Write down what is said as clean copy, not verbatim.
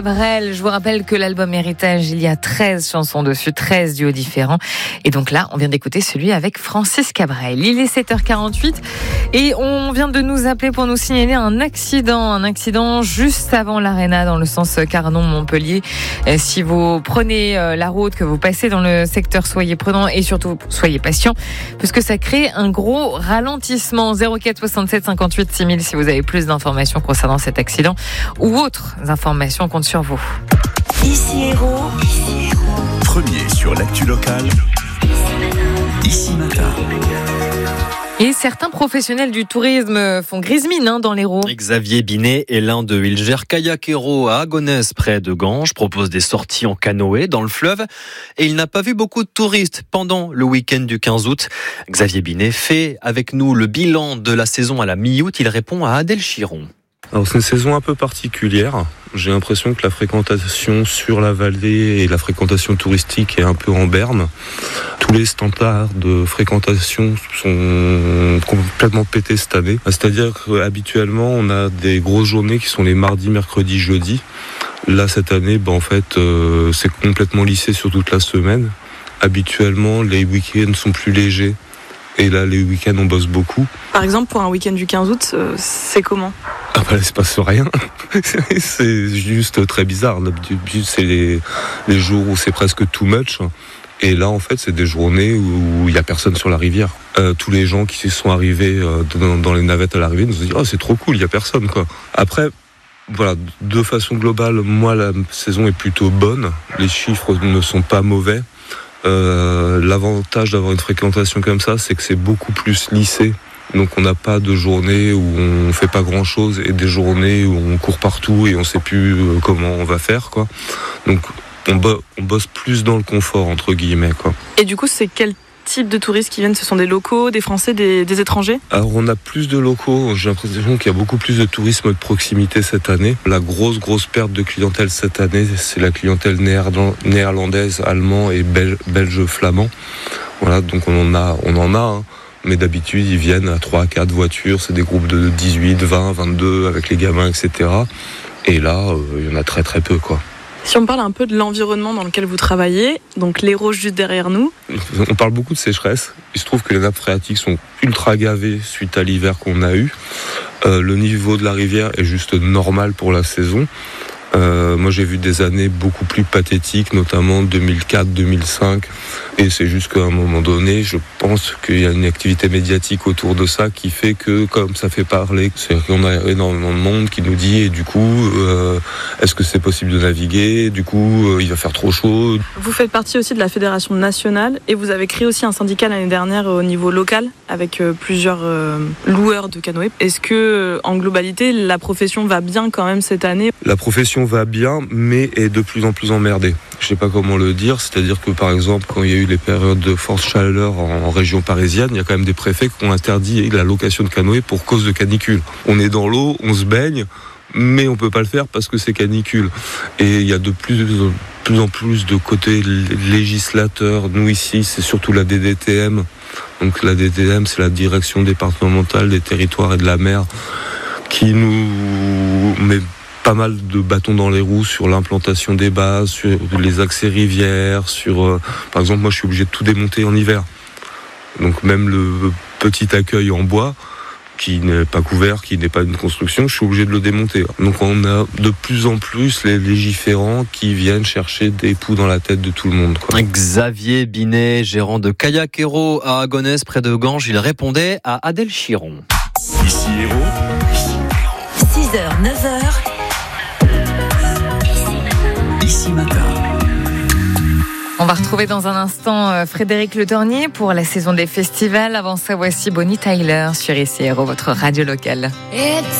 Brel, je vous rappelle que l'album Héritage, il y a 13 chansons dessus, 13 duos différents. Et donc là, on vient d'écouter celui avec Francis Cabrel. Il est 7h48 et on vient de nous appeler pour nous signaler un accident juste avant l'Arena dans le sens Carnon-Montpellier. Si vous prenez la route, que vous passez dans le secteur, soyez prudents et surtout soyez patients parce que ça crée un gros ralentissement. 04 67 58 6000 si vous avez plus d'informations concernant cet accident ou autres informations, compte sur vous. Ici Héros. Premier sur l'actu locale. Ici Matin. Et certains professionnels du tourisme font grise mine dans l'Hérault. Xavier Binet est l'un d'eux. Il gère Kayak Hérault à Agonès, près de Ganges, propose des sorties en canoë dans le fleuve. Et il n'a pas vu beaucoup de touristes pendant le week-end du 15 août. Xavier Binet fait avec nous le bilan de la saison à la mi-août. Il répond à Adèle Chiron. Alors c'est une saison un peu particulière. J'ai l'impression que la fréquentation sur la vallée et la fréquentation touristique est un peu en berne. Tous les standards de fréquentation sont complètement pétés cette année. C'est-à-dire qu'habituellement, on a des grosses journées qui sont les mardis, mercredis, jeudis. Là, cette année, c'est complètement lissé sur toute la semaine. Habituellement, les week-ends sont plus légers. Et là, les week-ends, on bosse beaucoup. Par exemple, pour un week-end du 15 août, c'est comment ? Il se passe rien. C'est juste très bizarre. D'habitude, c'est les jours où c'est presque too much. Et là, en fait, c'est des journées où il n'y a personne sur la rivière. Tous les gens qui sont arrivés dans les navettes à l'arrivée nous ont dit « Oh, c'est trop cool, il n'y a personne. » quoi. Après, voilà, de façon globale, moi, la saison est plutôt bonne. Les chiffres ne sont pas mauvais. L'avantage d'avoir une fréquentation comme ça, c'est que c'est beaucoup plus lissé. Donc on n'a pas de journées où on fait pas grand chose et des journées où on court partout et on sait plus comment on va faire, quoi. Donc on bosse plus dans le confort, entre guillemets, quoi. Et du coup, c'est quel type de touristes qui viennent ? Ce sont des locaux, des Français, des étrangers ? Alors on a plus de locaux. J'ai l'impression qu'il y a beaucoup plus de tourisme de proximité cette année. La grosse perte de clientèle cette année, c'est la clientèle néerlandaise, allemande et belge flamand. Voilà, donc on en a. Mais d'habitude, ils viennent à 3-4 voitures. C'est des groupes de 18, 20, 22 avec les gamins, etc. Et là, il y en a très très peu, quoi. Si on parle un peu de l'environnement dans lequel vous travaillez, donc l'Hérault juste derrière nous. On parle beaucoup de sécheresse. Il se trouve que les nappes phréatiques sont ultra gavées suite à l'hiver qu'on a eu. Le niveau de la rivière est juste normal pour la saison. Moi, j'ai vu des années beaucoup plus pathétiques, notamment 2004-2005. Et c'est juste qu'à un moment donné, je pense qu'il y a une activité médiatique autour de ça qui fait que, comme ça fait parler, c'est qu'on a énormément de monde qui nous dit, et du coup, est-ce que c'est possible de naviguer ? Du coup, il va faire trop chaud. Vous faites partie aussi de la fédération nationale et vous avez créé aussi un syndicat l'année dernière au niveau local avec plusieurs loueurs de canoës. Est-ce que, en globalité, la profession va bien quand même cette année ? La profession va bien, mais est de plus en plus emmerdée. Je sais pas comment le dire, c'est-à-dire que par exemple, quand il y a eu les périodes de forte chaleur en région parisienne, il y a quand même des préfets qui ont interdit la location de canoës pour cause de canicule. On est dans l'eau, on se baigne, mais on peut pas le faire parce que c'est canicule. Et il y a de plus en plus de côté législateur. Nous ici, c'est surtout la DDTM. Donc la DDTM, c'est la Direction départementale des territoires et de la mer, qui nous met pas mal de bâtons dans les roues sur l'implantation des bases, sur les accès rivières, par exemple, moi je suis obligé de tout démonter en hiver. Donc même le petit accueil en bois, qui n'est pas couvert, qui n'est pas une construction, je suis obligé de le démonter. Donc on a de plus en plus les légiférants qui viennent chercher des poux dans la tête de tout le monde, quoi. Xavier Binet, gérant de Kayak Hérault à Agonès, près de Ganges, il répondait à Adèle Chiron. Ici Hérault. 6h, 9h. Ici Matin. On va retrouver dans un instant Frédéric Le Tornier pour la saison des festivals. Avant ça, voici Bonnie Tyler sur Ici Hérault, votre radio locale.